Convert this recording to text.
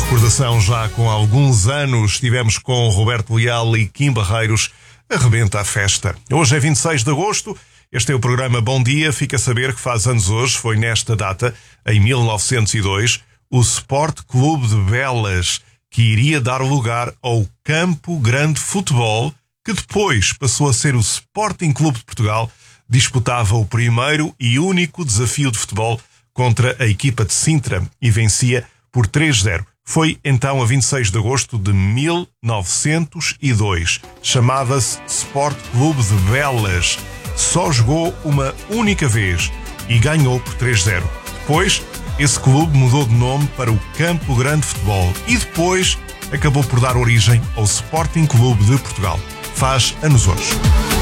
recordação já com alguns anos. Estivemos com Roberto Leal e Kim Barreiros. Arrebenta a festa. Hoje é 26 de agosto. Este é o programa Bom Dia. Fica a saber que faz anos hoje. Foi nesta data, em 1902, o Sport Clube de Belas, que iria dar lugar ao Campo Grande Futebol, que depois passou a ser o Sporting Clube de Portugal, disputava o primeiro e único desafio de futebol contra a equipa de Sintra e vencia por 3-0. Foi então a 26 de agosto de 1902. Chamava-se Sport Clube de Belas. Só jogou uma única vez e ganhou por 3-0. Depois, esse clube mudou de nome para o Campo Grande Futebol e depois acabou por dar origem ao Sporting Clube de Portugal. Faz anos hoje.